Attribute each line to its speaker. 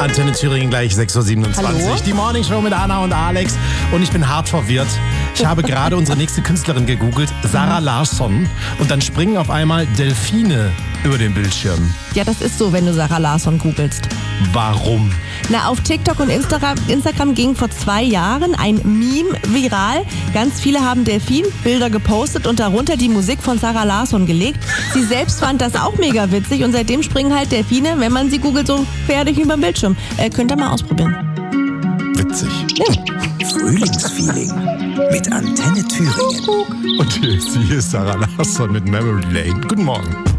Speaker 1: Antenne Thüringen gleich 6.27 Uhr.
Speaker 2: Hallo?
Speaker 1: Die Morning Show mit Anna und Alex. Und ich bin hart verwirrt. Ich habe gerade unsere nächste Künstlerin gegoogelt, Sarah Larsson. Und dann springen auf einmal Delfine über den Bildschirm.
Speaker 2: Ja, das ist so, wenn du Sarah Larsson googelst.
Speaker 1: Warum?
Speaker 2: Na, auf TikTok und Instagram ging vor 2 Jahren ein Meme viral. Ganz viele haben Delfinbilder gepostet und darunter die Musik von Sarah Larsson gelegt. Sie selbst fand das auch mega witzig und seitdem springen halt Delfine, wenn man sie googelt, so quer durch über den Bildschirm. Könnt ihr mal ausprobieren.
Speaker 1: Witzig.
Speaker 2: Ja.
Speaker 3: Frühlingsfeeling mit Antenne Thüringen.
Speaker 1: Und hier ist Sarah Larsson mit Memory Lane. Guten Morgen.